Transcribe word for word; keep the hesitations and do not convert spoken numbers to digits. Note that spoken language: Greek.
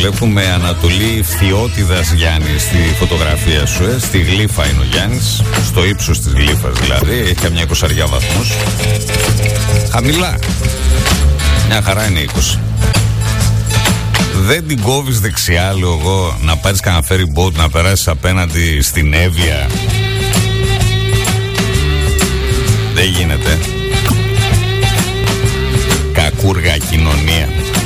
βλέπουμε Ανατολή Φθιώτιδας Γιάννη στη φωτογραφία σου, ε. Στη Γλύφα είναι ο Γιάννης, στο ύψος της Γλύφας δηλαδή, έχει καμιά εικοσαριά βαθμούς. Χαμηλά, μια χαρά είναι είκοσι. Δεν την κόβεις δεξιά, λέω εγώ, να πάρεις κανένα ferry boat, να περάσεις απέναντι στην Εύβοια? Δεν γίνεται. Κακούργα κοινωνία.